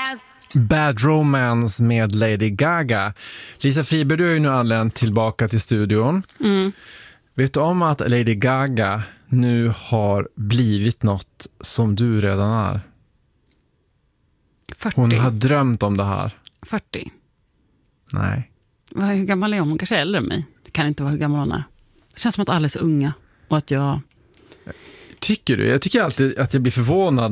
Bad Romance med Lady Gaga. Lisa Friberg, du är ju nu anländ tillbaka till studion. Vet du om att Lady Gaga nu har blivit något som du redan är? 40. Hon har drömt om det här. 40. Nej. Hur gammal är hon? Hon kanske är äldre än mig. Det kan inte vara hur gammal hon är. Det känns som att alla är så unga. Och att jag... Tycker du? Jag tycker alltid att jag blir förvånad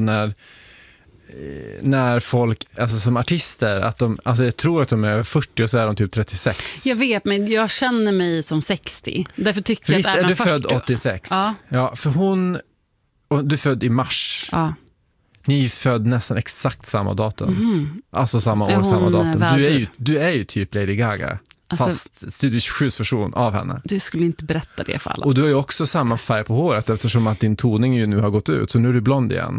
när folk, alltså som artister, att de, alltså jag tror att de är 40 och så är de typ 36. Jag vet, men jag känner mig som 60. Därför tycker jag Visst att är även du 40... född 86? Ja, för och du är född i mars. Ja. Ni är ju född nästan exakt samma datum. Alltså samma år, samma datum. Du är ju typ Lady Gaga. Alltså, fast Studio 27s version av henne. Du skulle inte berätta det för alla. Och du har ju också samma färg på håret, eftersom att din toning ju nu har gått ut. Så nu är du blond igen.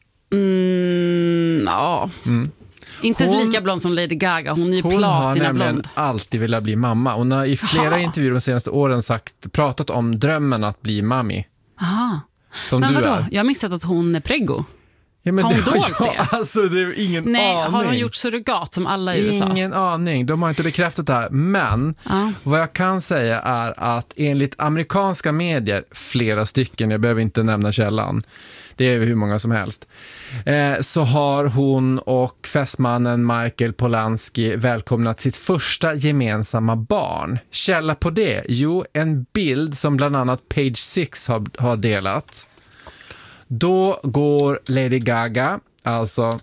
Ja. Inte lika blond som Lady Gaga. Hon är ju platina har nämligen blond. alltid velat bli mamma. Hon har i flera intervjuer de senaste åren pratat om drömmen att bli mammi. Aha. Som men du vadå? är. Jag har missat att hon är preggo. Ja, men har hon dolt det? det? Alltså, det är ingen aning. Har hon gjort surrogat som alla i USA? Ingen aning. De har inte bekräftat det här. Men vad jag kan säga är att enligt amerikanska medier, flera stycken, jag behöver inte nämna källan, det är hur många som helst, så har hon och fästmannen Michael Polanski välkomnat sitt första gemensamma barn. Källa på det? Jo, en bild som bland annat Page Six har delat. Då går Lady Gaga, alltså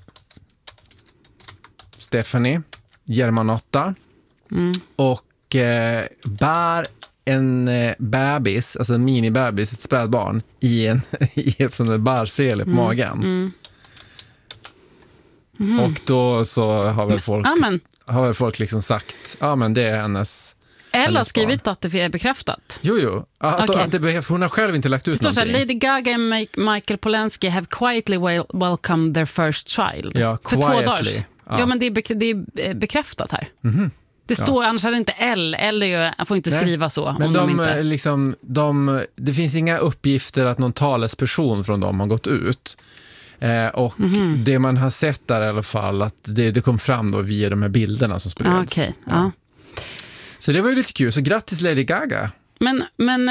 Stephanie Germanotta, och bär en bebis, alltså en minibebis, ett spädbarn i ett sån där bärsele på magen. Och då så har väl folk liksom sagt, men det är hennes. Eller skrivit att det är bekräftat. Jo. Att det behövs, hon har själv inte lagt ut någonting. någonting. Lady Gaga och Michael Polanski have quietly welcomed their first child. Ja, för 2 dagar. Ja, men det är bekräftat här. Det står, annars är det inte jag får inte skriva så. Men om det finns inga uppgifter att någon talesperson från dem har gått ut. Och det man har sett där i alla fall, att det kom fram då via de här bilderna som spreds. Så det var ju lite kul. Så grattis Lady Gaga. Men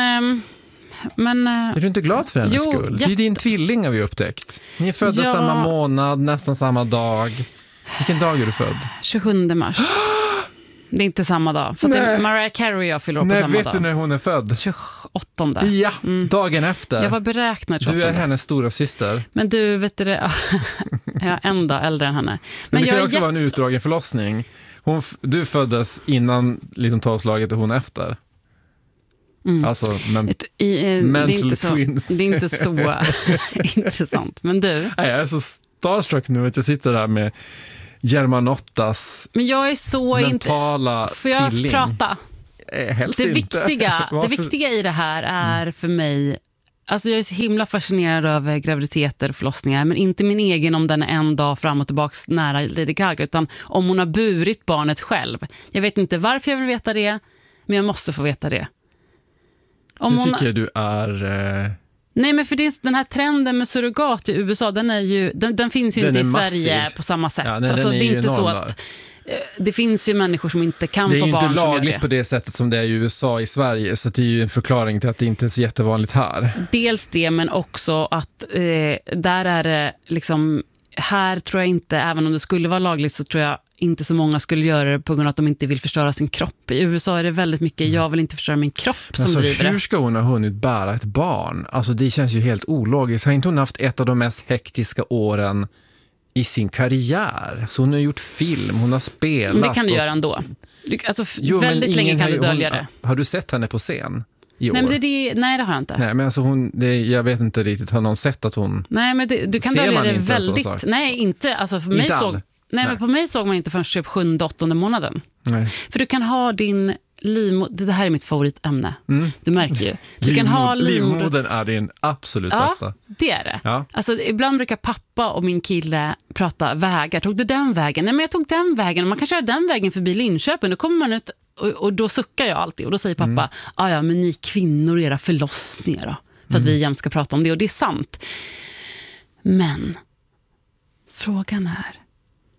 är du inte glad för hennes skull? Det är din tvilling har vi upptäckt. Ni är födda samma månad, nästan samma dag. Vilken dag är du född? 27 mars. Det är inte samma dag. För att Mariah Carey och jag fyller upp på samma dag. Vet du när hon är född? 28. Ja, dagen efter. Jag var beräknad 28. Du är hennes stora syster. Men du, vet du det? Jag är en dag äldre än henne. Men det kan också vara en utdragen förlossning. Du föddes innan liksom talslaget och hon efter. Alltså, mental twins. Det är inte så intressant. Men du? Jag är så starstruck nu att jag sitter där med Germanottas men jag är så mentala får jag tvilling. Prata? Det viktiga i det här är för mig, alltså jag är så himla fascinerad över graviditeter och förlossningar, men inte min egen om den är en dag fram och tillbaks nära Lady Gaga, utan om hon har burit barnet själv. Jag vet inte varför jag vill veta det, men jag måste få veta det. Tycker du är... Nej, men för den här trenden med surrogat i USA, den finns ju inte i Sverige på samma sätt. Ja, alltså, det är inte så att det finns ju människor som inte kan få barn. Det är inte som lagligt på det sättet som det är i USA i Sverige, så det är ju en förklaring till att det inte är så jättevanligt här. Dels det, men också att där är det liksom, här tror jag inte, även om det skulle vara lagligt, så tror jag inte så många skulle göra det på grund av att de inte vill förstöra sin kropp. I USA är det väldigt mycket, jag vill inte förstöra min kropp som alltså, driver det. Hur ska hon ha hunnit bära ett barn? Alltså det känns ju helt ologiskt. Har inte hon haft ett av de mest hektiska åren i sin karriär? Så hon har gjort film, hon har spelat. Men det kan du göra ändå. Väldigt länge kan du dölja det. Har du sett henne på scen i år? Nej, men nej, det har jag inte. Nej, men alltså jag vet inte riktigt, har någon sett att hon... Nej, men du kan dölja det väldigt... Nej, inte. Alltså för mig men på mig såg man inte förrän typ 7-8 månaden. Nej. För du kan ha din livmoder, det här är mitt favoritämne. Du märker ju. Du kan ha livmodern är din absolut bästa. Ja, det är det. Ja. Alltså, ibland brukar pappa och min kille prata vägar. Tog du den vägen? Nej, men jag tog den vägen. Man kan köra den vägen förbi Linköping. Då kommer man ut och då suckar jag alltid. Och då säger pappa, ja, men ni kvinnor och era förlossningar då. För att vi jämt ska prata om det. Och det är sant. Men frågan är,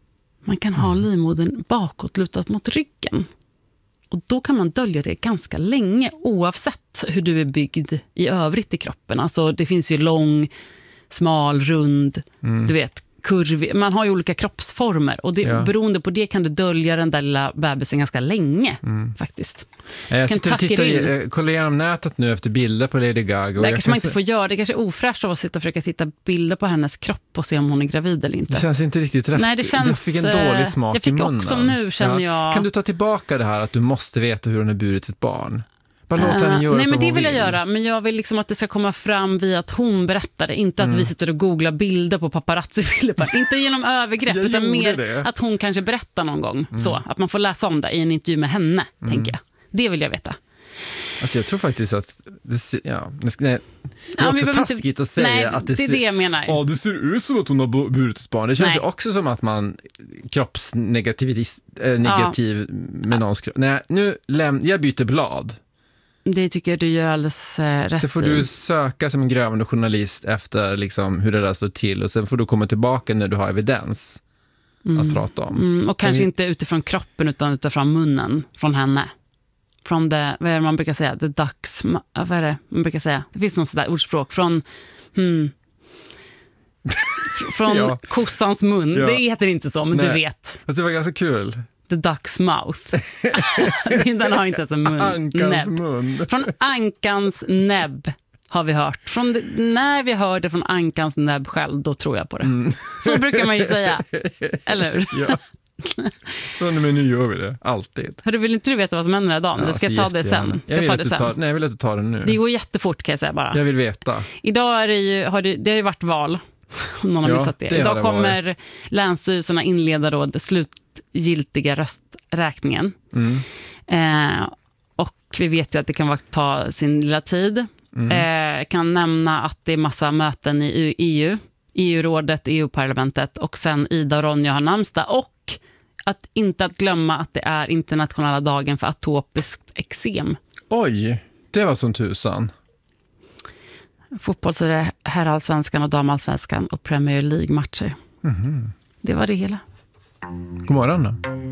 Man kan ha livmodern bakåtlutat mot ryggen. Och då kan man dölja det ganska länge oavsett hur du är byggd i övrigt i kroppen. Alltså det finns ju lång, smal, rund, du vet, kurvig. Man har ju olika kroppsformer och beroende på det kan du dölja den där lilla bebisen ganska länge faktiskt. Jag sitter och tittar, kollar igenom nätet nu efter bilder på Lady Gaga. Det kanske man inte får göra. Det kanske är ofräscht att sitta och försöka titta bilder på hennes kropp och se om hon är gravid eller inte. Det känns inte riktigt rätt. Nej, det känns, du fick en dålig smak i munnen. Jag fick också nu, känner jag. Kan du ta tillbaka det här att du måste veta hur hon har burit sitt barn? Bara låt henne göra nej, som men det hon vill jag göra. Men jag vill liksom att det ska komma fram via att hon berättar det. Inte att vi sitter och googlar bilder på paparazzi-bilder. Inte genom övergrepp, utan mer att hon kanske berättar någon gång. Så, att man får läsa om det i en intervju med henne, tänker jag. Det vill jag veta. Alltså jag tror faktiskt att det är också taskigt att säga att det är det jag menar. Ja, det ser ut som att hon har burit ett barn. Det känns ju också som att man kroppsnegativ med någons kropp. Nej, jag byter blad. Det tycker jag du gör alldeles rätt. Så får du söka som en grävande journalist efter liksom hur det där står till och sen får du komma tillbaka när du har evidens att prata om. Och kanske inte utifrån kroppen utan utifrån munnen från henne. Från det, vad är det man brukar säga? The ducks, vad är det man brukar säga? Det finns något sådär ordspråk från kossans mun. Det heter inte så, men du vet. Fast det var ganska kul. The duck's mouth. Den har inte ens en mun. Ankans mun. Från ankans näbb har vi hört. När vi hör det från ankans näbb själv, då tror jag på det. Så brukar man ju säga. Eller hur? Ja. Men nu gör vi det, alltid. Vill inte du veta vad som händer den här dagen? Eller ska jag ta det sen? Jag vill att du tar det nu. Det går jättefort kan jag säga bara. Jag vill veta. Idag är det har ju varit val. Om någon har missat det. Idag kommer länsstyrelserna inleda då det slutgiltiga rösträkningen. Och vi vet ju att det kan ta sin lilla tid. Kan nämna att det är massa möten i EU-rådet, EU-parlamentet och sen Ida och Ronja har namnsdag. Och att inte att glömma att det är internationella dagen för atopiskt eksem. Oj, det var som tusan. Fotboll så är det herrallsvenskan och damalsvenskan och Premier League-matcher. Det var det hela. God morgon då.